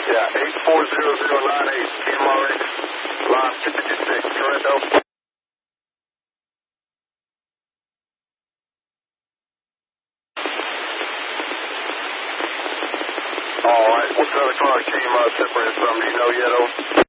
Yeah, 840098, TMRX, line 56, Toretto. All right, what other car came separated from? Do you know yet,